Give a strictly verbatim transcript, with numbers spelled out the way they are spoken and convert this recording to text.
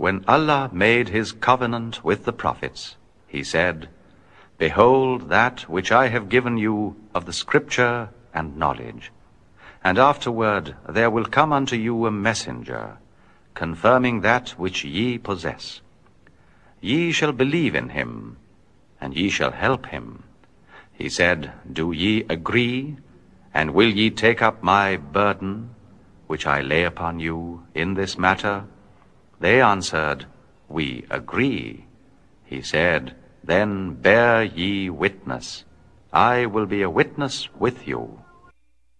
When Allah made his covenant with the prophets, he said, Behold that which I have given you of the scripture and knowledge. And afterward there will come unto you a messenger, confirming that which ye possess. Ye shall believe in him, and ye shall help him. He said, Do ye agree, and will ye take up my burden, which I lay upon you in this matter? They answered, We agree. He said, Then bear ye witness. I will be a witness with you.